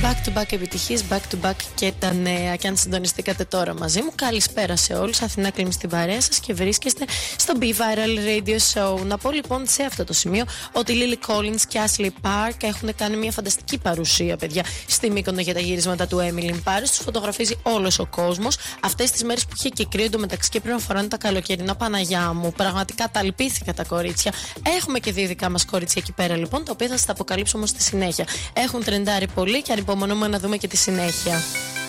Back to back επιτυχίες, back to back και τα νέα. Και αν συντονιστήκατε τώρα μαζί μου, καλησπέρα σε όλους. Αθηνά Κλίμη στην παρέα σας και βρίσκεστε στο Be Viral Radio Show. Να πω λοιπόν σε αυτό το σημείο ότι η Lily Collins και Ashley Park έχουν κάνει μια φανταστική παρουσία, παιδιά, στη Μύκονο για τα γυρίσματα του Emily in Paris. Τους φωτογραφίζει όλος ο κόσμος. Αυτές τις μέρες που είχε και κρύο εντωμεταξύ και πριν φοράνε τα καλοκαιρινά, Παναγιά μου. Πραγματικά τα αλπήθηκα τα κορίτσια. Έχουμε και δύο δικά μας κορίτσια εκεί πέρα λοιπόν, τα οποία θα σας τα αποκαλύψω όμως στη συνέχεια. Έχουν τρεντάρει πολύ και ανυπομονούμε να δούμε και τη συνέχεια.